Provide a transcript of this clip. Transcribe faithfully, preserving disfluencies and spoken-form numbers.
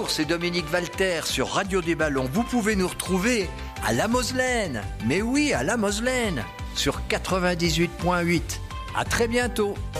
Bonjour, c'est Dominique Walter sur Radio des Ballons. Vous pouvez nous retrouver à La Moselaine. Mais oui, à La Moselaine, sur quatre-vingt-dix-huit virgule huit. À très bientôt.